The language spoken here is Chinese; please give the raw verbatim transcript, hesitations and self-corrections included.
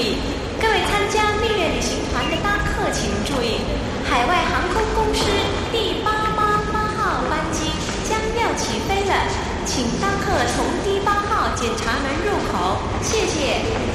意，各位参加蜜月旅行团的搭客请注意，海外航空公司第八八八号班机将要起飞了，请搭客从第八号检查门入口，谢谢。